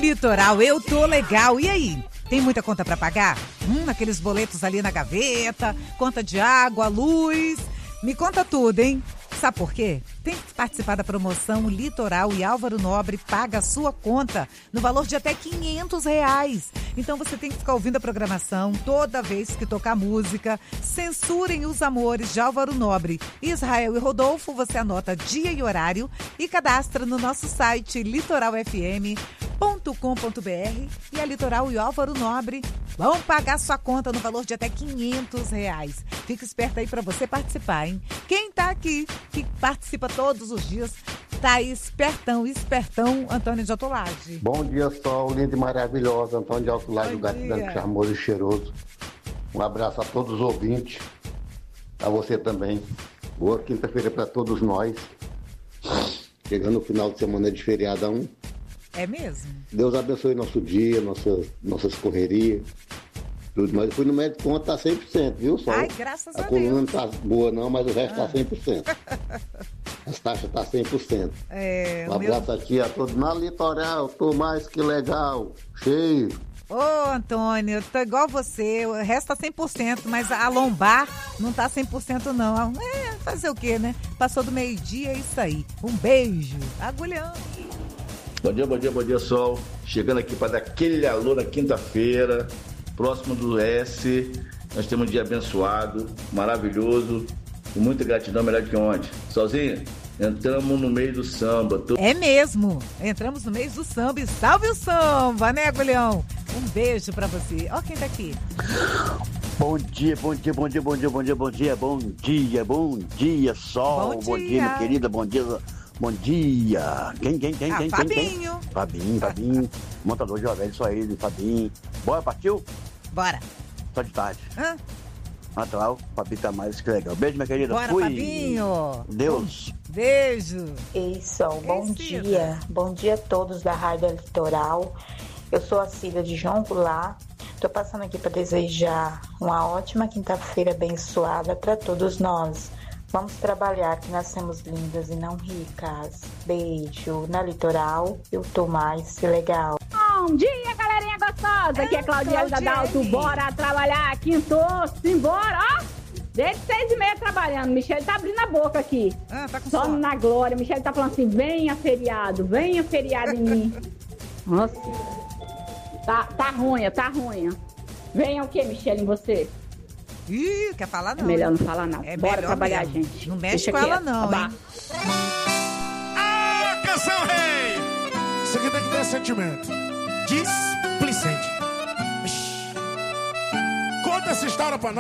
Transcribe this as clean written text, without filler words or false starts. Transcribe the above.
Litoral, eu tô legal. E aí? Tem muita conta pra pagar? Aqueles boletos ali na gaveta, conta de água, luz. Me conta tudo, hein? Sabe por quê? Tem que participar da promoção Litoral e Álvaro Nobre paga a sua conta no valor de até R$500. Então você tem que ficar ouvindo a programação toda vez que tocar música. Censurem os amores de Álvaro Nobre, Israel e Rodolfo. Você anota dia e horário e cadastra no nosso site litoralfm.com.br. E a Litoral e Álvaro Nobre vão pagar sua conta no valor de até R$500. Fica esperto aí para você participar, hein? Quem tá aqui, que participa todos os dias, tá espertão, Antônio de Autolage. Bom dia, sol, lindo e maravilhoso, Antônio de Autolage, o gato branco, charmoso e cheiroso. Um abraço a todos os ouvintes, a você também. Boa quinta-feira para todos nós. Chegando no final de semana de feriadão. É mesmo? Deus abençoe nosso dia, nossas correrias. Tudo, mas eu fui no médico, conta tá 100%, viu, Sol? Ai, graças a Deus. A coluna não tá boa não, mas o resto tá 100%. As taxas tá 100%. Um abraço aqui a todos. Na Litoral, tô mais que legal. Cheio. Ô, Antônio, eu tô igual você, o resto tá 100%, mas a lombar não tá 100% não. Fazer o quê, né? Passou do meio-dia, é isso aí. Um beijo. Agulhão. Bom dia, Sol. Chegando aqui para dar aquele alô na quinta-feira, próximo do S. Nós temos um dia abençoado, maravilhoso, com muita gratidão, melhor que ontem. Sozinho, entramos no meio do samba. É mesmo, entramos no meio do samba e salve o samba, né, Agulhão? Um beijo pra você. Ó quem tá aqui. Bom dia, Sol. Bom dia, minha querida, bom dia. Quem? Fabinho. Fabinho. Montador de Jovelho, só ele, Fabinho. Bora, partiu? Bora. Só de tarde. Natural, Fabinho tá mais que legal. Beijo, minha querida. Bora, Fui. Fabinho. Deus. Beijo. Ei, Sol, bom dia. Bom dia a todos da Rádio Litoral. Eu sou a Cida de João Goulart. Tô passando aqui para desejar uma ótima quinta-feira abençoada para todos nós. Vamos trabalhar que nascemos lindas e não ricas. Beijo. Na Litoral, eu tô mais que legal. Bom dia, galerinha gostosa. Aqui é Claudiele da Dalto. Bora trabalhar. Quintou, simbora. Ó, desde 6h30 trabalhando. Michele tá abrindo a boca aqui. Tá com só sono. Na glória. Michele tá falando assim, venha feriado em mim. Nossa. Tá ruim. Venha o que, Michele, em você? Ih, quer falar não. É melhor não falar nada. Bora trabalhar, mesmo. gente. Não mexe com ela não, hein? Canção rei! Isso aqui tem que ter sentimento. Displicente. Conta essa história pra nós.